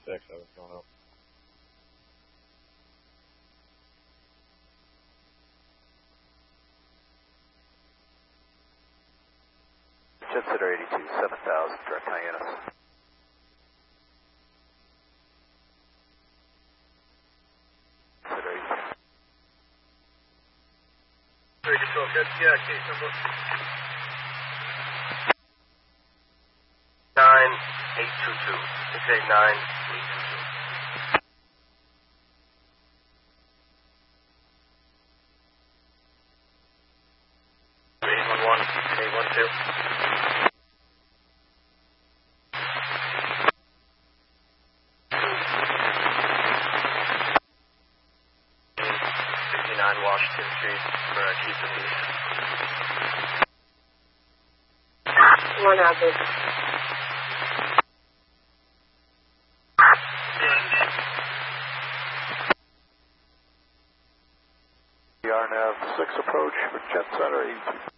6, I was going up. Jet Center 82, 7000, direct Hyannis. Center 82. Very control, good. Yeah, case number 9822. 689-822. Washington Street for Keith and Lee. One object. RNAV 6 approach for Jet Center 82.